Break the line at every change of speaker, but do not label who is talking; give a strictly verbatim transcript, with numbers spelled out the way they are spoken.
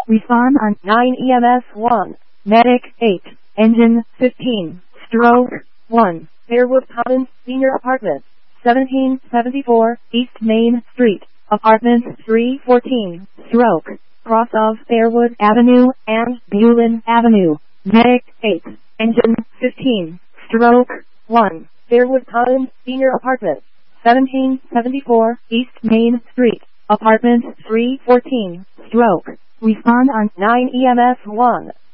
Respond on nine E M S one. Medic eight. Engine fifteen. Stroke one. Fairwood Commons Senior Apartment. seventeen seventy-four East Main Street. Apartment three fourteen. Stroke. Cross of Fairwood Avenue and Bulin Avenue. Medic eight. Engine fifteen. Stroke one. Fairwood Commons Senior Apartment. seventeen seventy-four East Main Street. Apartment three fourteen. Stroke. Respond on nine E M S one.